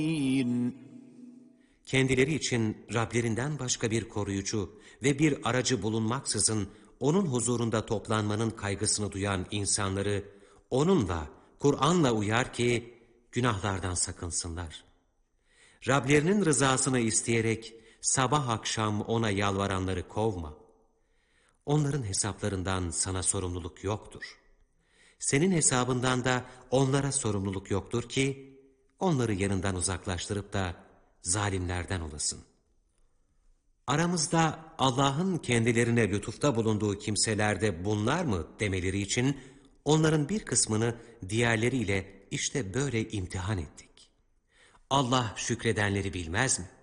Kendileri için Rablerinden başka bir koruyucu ve bir aracı bulunmaksızın onun huzurunda toplanmanın kaygısını duyan insanları onunla, Kur'an'la uyar ki günahlardan sakınsınlar. Rablerinin rızasını isteyerek sabah akşam ona yalvaranları kovma. Onların hesaplarından sana sorumluluk yoktur. Senin hesabından da onlara sorumluluk yoktur ki onları yanından uzaklaştırıp da zalimlerden olasın. Aramızda Allah'ın kendilerine lütufta bulunduğu kimseler de bunlar mı demeleri için onların bir kısmını diğerleriyle işte böyle imtihan ettik. Allah şükredenleri bilmez mi?